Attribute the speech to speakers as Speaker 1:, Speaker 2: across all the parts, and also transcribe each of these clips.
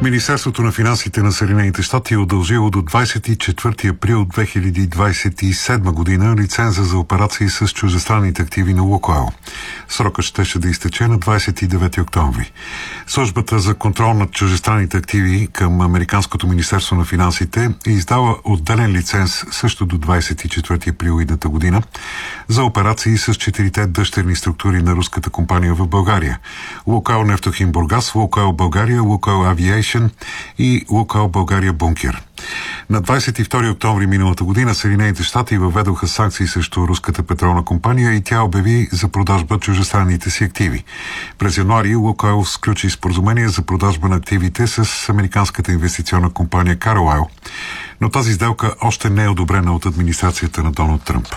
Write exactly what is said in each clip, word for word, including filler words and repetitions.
Speaker 1: Министерството на финансите на Съединените щати е удължило до двадесет и четвърти април две хиляди двадесет и седма година лиценза за операции с чуждестранните активи на Лукойл. Срокът щеше да изтече на двадесет и девети октомври. Службата за контрол над чуждестранните активи към Американското министерство на финансите е издала отделен лиценз също до двадесет и четвърти април идната година за операции с четирите дъщерни структури на руската компания в България: Лукойл Нефтохим Бургас, Лукойл България, Лукойл Авиейшн и Лукойл България Бункер. На двадесет и втори октомври миналата година Съединените щати въведоха санкции срещу руската петролна компания и тя обяви за продажба чуждестранните си активи. През януари Лукойл сключи споразумение за продажба на активите с американската инвестиционна компания Carlyle, но тази сделка още не е одобрена от администрацията на Доналд Тръмп.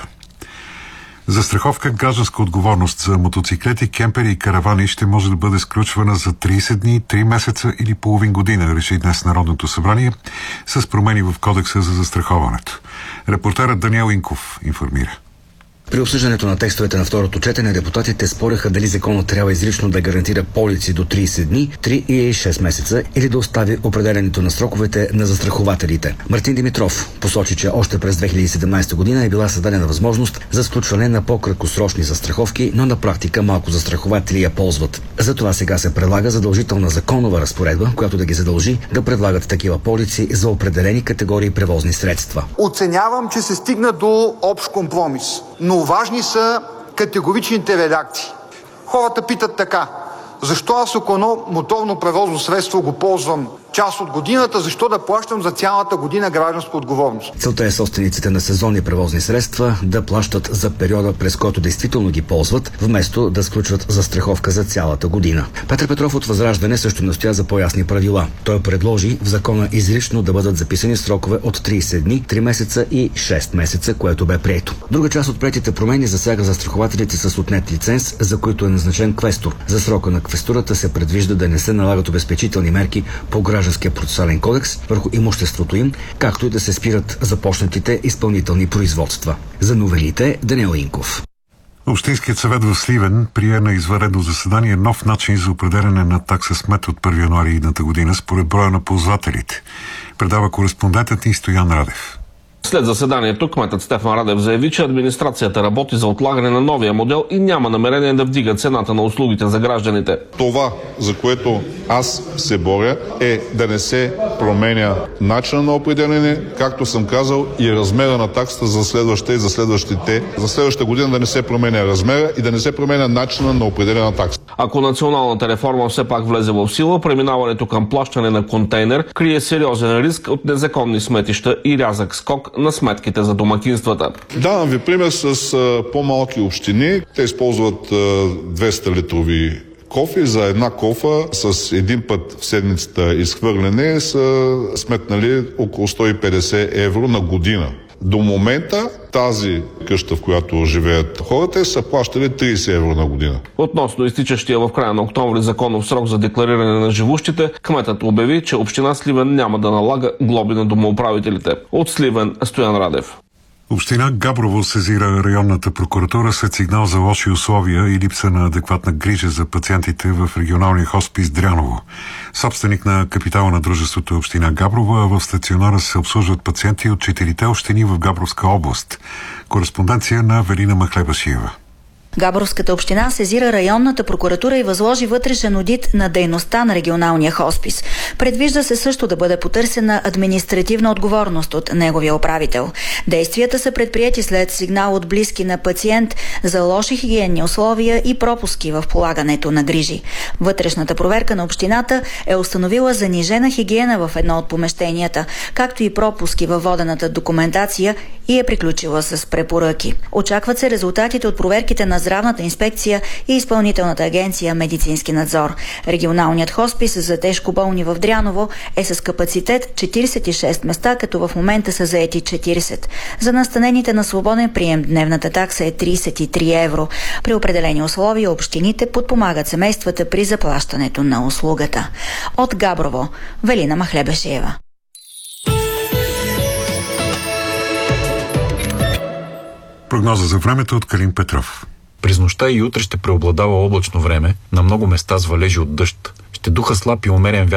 Speaker 1: Застраховка гражданска отговорност за мотоциклети, кемпери и каравани ще може да бъде сключвана за тридесет дни, три месеца или половин година, реши днес Народното събрание, с промени в Кодекса за застраховането. Репортерът Даниел Инков информира.
Speaker 2: При обсъждането на текстовете на второто четене депутатите спореха дали законът трябва изрично да гарантира полици до тридесет дни, три или шест месеца или да остави определенето на сроковете на застрахователите. Мартин Димитров посочи, че още през две хиляди и седемнадесета година е била създадена възможност за сключване на по-краткосрочни застраховки, но на практика малко застрахователи я ползват. Затова сега се предлага задължителна законова разпоредба, която да ги задължи да предлагат такива полици за определени категории превозни средства.
Speaker 3: Оценявам, че се стигна до общ компромис, но важни са категоричните редакции. Хората питат така: защо аз, ако едно моторно превозно средство го ползвам част от годината, защо да плащам за цялата година гражданска отговорност?
Speaker 2: Целта е собствениците на сезонни превозни средства да плащат за периода, през който действително ги ползват, вместо да сключват застраховка за цялата година. Петър Петров от Възраждане също настоя за по-ясни правила. Той предложи в закона изрично да бъдат записани срокове от тридесет дни, три месеца и шест месеца, което бе прието. Друга част от приетите промени засяга застрахователите с отнет лиценз, за които е назначен квестор. За срока на квестурата се предвижда да не се налагат обезпечителни мерки по Гражданския процесуален кодекс върху имуществото им, както и да се спират започнатите изпълнителни производства. За новелите Даниел Инков.
Speaker 1: Общинският съвет в Сливен прие на извънредно заседание нов начин за определяне на такса смет от първи януари идната година според броя на ползвателите. Предава кореспондентът ни Стоян Радев.
Speaker 4: След заседанието кметът Стефан Радев заяви, че администрацията работи за отлагане на новия модел и няма намерение да вдига цената на услугите за гражданите.
Speaker 5: Това, за което аз се боря, е да не се променя начина на определене, както съм казал, и размера на таксата за следващите и за следващите. За следващата година да не се променя размера и да не се променя начина на определена такса.
Speaker 4: Ако националната реформа все пак влезе в сила, преминаването към плащане на контейнер крие сериозен риск от незаконни сметища и рязък скок на сметките за домакинствата.
Speaker 5: Давам ви пример с а, по-малки общини. Те използват а, двеста литрови кофи. За една кофа с един път в седмицата изхвърляне са сметнали около сто и петдесет евро на година. До момента тази къща, в която живеят хората, са плащали тридесет евро на година.
Speaker 4: Относно изтичащия в края на октомври законов срок за деклариране на живущите, кметът обяви, че община Сливен няма да налага глоби на домоуправителите. От Сливен Стоян Радев.
Speaker 1: Община Габрово сезира районната прокуратура след сигнал за лоши условия и липса на адекватна грижа за пациентите в регионалния хоспис Дряново. Собственик на капитала на дружеството е община Габрово, а в стационара се обслужват пациенти от четирите общини в Габровска област. Кореспонденция на Велина Махлебашиева.
Speaker 6: Габровската община сезира районната прокуратура и възложи вътрешен одит на дейността на регионалния хоспис. Предвижда се също да бъде потърсена административна отговорност от неговия управител. Действията са предприети след сигнал от близки на пациент за лоши хигиенни условия и пропуски в полагането на грижи. Вътрешната проверка на общината е установила занижена хигиена в едно от помещенията, както и пропуски във водената документация и е приключила с препоръки. Очакват се резултатите от проверките на Здравната инспекция и Изпълнителната агенция Медицински надзор. Регионалният хоспис за тежко болни в Дряново е с капацитет четиридесет и шест места, като в момента са заети четиридесет. За настанените на свободен прием дневната такса е тридесет и три евро. При определени условия общините подпомагат семействата при заплащането на услугата. От Габрово, Велина Махлебашиева.
Speaker 1: Прогноза за времето от Калин Петров.
Speaker 7: През нощта и утре ще преобладава облачно време, на много места с валежи от дъжд. Ще духа слаб и умерен вятър